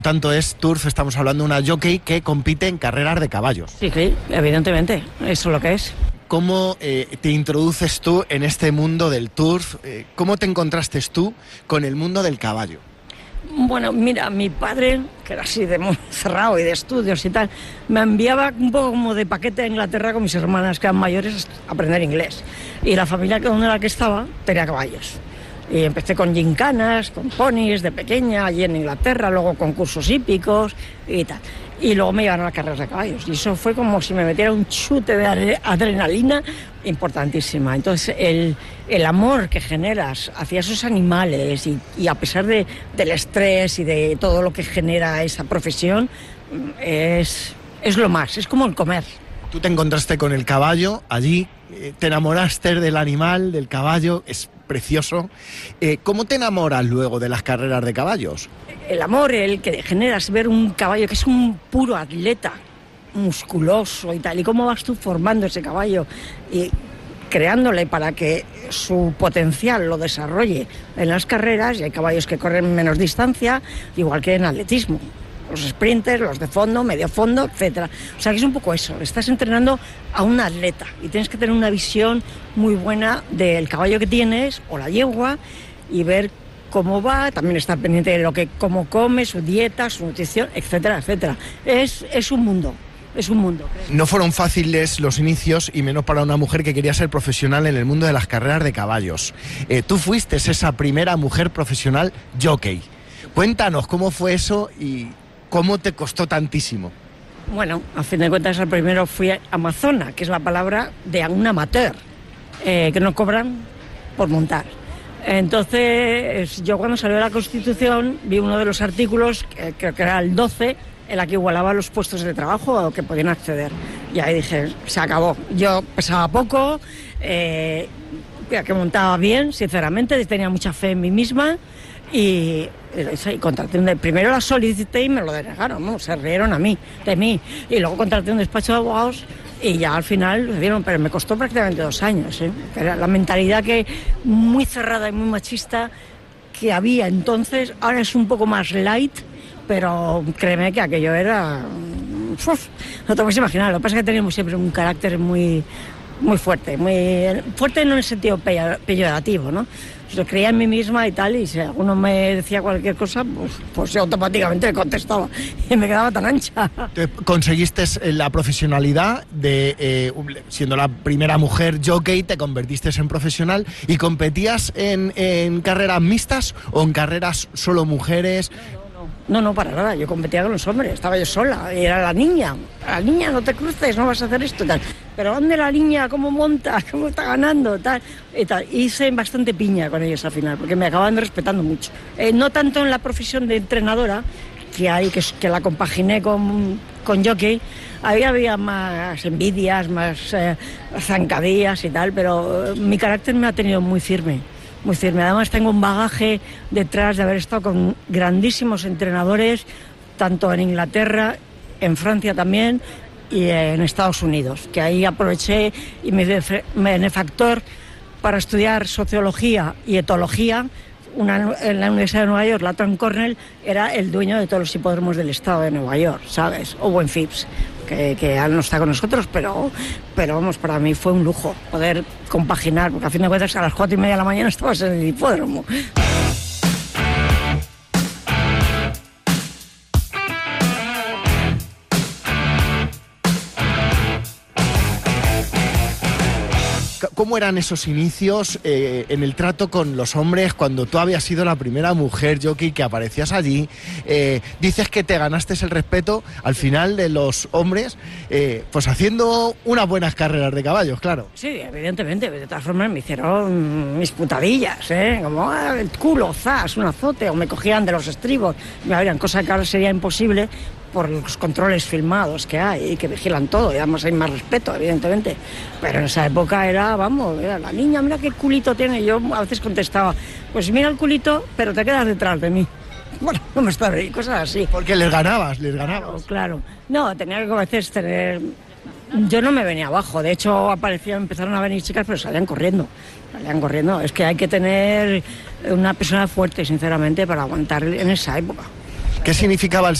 Tanto es turf, estamos hablando de una jockey que compite en carreras de caballos. Sí, evidentemente, eso es lo que es. ¿Cómo te introduces tú en este mundo del turf? ¿Cómo te encontraste tú con el mundo del caballo? Bueno, mira, mi padre, que era así de muy cerrado y de estudios y tal, me enviaba un poco como de paquete a Inglaterra con mis hermanas que eran mayores a aprender inglés. Y la familia donde la que estaba tenía caballos. Y empecé con gincanas, con ponis de pequeña, allí en Inglaterra, luego concursos hípicos y tal. Y luego me llevaron a carreras de caballos. Y eso fue como si me metiera un chute de adrenalina importantísima. Entonces, el amor que generas hacia esos animales y a pesar del estrés y de todo lo que genera esa profesión, es lo más, es como el comer. Tú te encontraste con el caballo allí, te enamoraste del animal, del caballo, es precioso. ¿Cómo te enamoras luego de las carreras de caballos? El amor, el que generas ver un caballo que es un puro atleta, musculoso y tal, y cómo vas tú formando ese caballo y creándole para que su potencial lo desarrolle en las carreras, y hay caballos que corren menos distancia, igual que en atletismo. Los sprinters, los de fondo, medio fondo, etcétera. O sea que es un poco eso, estás entrenando a un atleta y tienes que tener una visión muy buena del caballo que tienes o la yegua y ver cómo va, también estar pendiente de cómo come, su dieta, su nutrición, etcétera, etcétera. Es un mundo. Es un mundo. No fueron fáciles los inicios, y menos para una mujer que quería ser profesional en el mundo de las carreras de caballos. Tú fuiste esa primera mujer profesional jockey. Cuéntanos cómo fue eso y cómo te costó tantísimo. Bueno, a fin de cuentas, al primero fui amazona, que es la palabra de un amateur, que no cobran por montar. Entonces, yo cuando salió la Constitución vi uno de los artículos, creo que era el 12, en la que igualaba los puestos de trabajo a los que podían acceder. Y ahí dije, se acabó. Yo pesaba poco, que montaba bien, sinceramente, tenía mucha fe en mí misma y contraté primero la solicité y me lo denegaron, ¿no? Se rieron de mí. Y luego contraté un despacho de abogados y ya al final lo dieron, pero me costó prácticamente 2 años, ¿eh? Era la mentalidad muy cerrada y muy machista que había entonces. Ahora es un poco más light, pero créeme que aquello era... no te puedes imaginar. Lo que pasa es que teníamos siempre un carácter muy fuerte, muy fuerte no en el sentido peyorativo, ¿no? Yo creía en mí misma y tal, y si alguno me decía cualquier cosa, pues yo automáticamente le contestaba y me quedaba tan ancha. Conseguiste la profesionalidad de, siendo la primera mujer jockey, te convertiste en profesional y competías en carreras mixtas o en carreras solo mujeres. No, para nada, yo competía con los hombres, estaba yo sola, y era la niña, no te cruces, no vas a hacer esto, tal. Pero ¿dónde la niña? ¿Cómo monta? ¿Cómo está ganando? Tal, y tal. Hice bastante piña con ellos al final, porque me acababan respetando mucho. No tanto en la profesión de entrenadora, que la compaginé con jockey, ahí había más envidias, más zancadillas y tal, pero mi carácter me ha tenido muy firme. Muy firme. Además tengo un bagaje detrás de haber estado con grandísimos entrenadores, tanto en Inglaterra, en Francia también y en Estados Unidos, que ahí aproveché y mi benefactor para estudiar sociología y etología. En la Universidad de Nueva York, Latron Cornell, era el dueño de todos los hipódromos del estado de Nueva York, ¿sabes? Owen Phipps, que ya no está con nosotros, pero vamos, para mí fue un lujo poder compaginar, porque a fin de cuentas a las 4:30 de la mañana estabas en el hipódromo. ¿Cómo eran esos inicios en el trato con los hombres cuando tú habías sido la primera mujer jockey que aparecías allí? Dices que te ganaste el respeto al final de los hombres, pues haciendo unas buenas carreras de caballos, claro. Sí, evidentemente. De todas formas me hicieron mis putadillas, como el culo, zas, un azote, o me cogían de los estribos. Me habrían, cosa que ahora sería imposible por los controles filmados que hay y que vigilan todo, y además hay más respeto, evidentemente. Pero en esa época era la niña, mira qué culito tiene. Yo a veces contestaba, pues mira el culito, pero te quedas detrás de mí. Bueno, no me está bien, cosas así. Porque les ganabas. Claro. No, tenía que a veces tener... Yo no me venía abajo, de hecho empezaron a venir chicas, pero salían corriendo. Es que hay que tener una persona fuerte, sinceramente, para aguantar en esa época. ¿Qué significaba el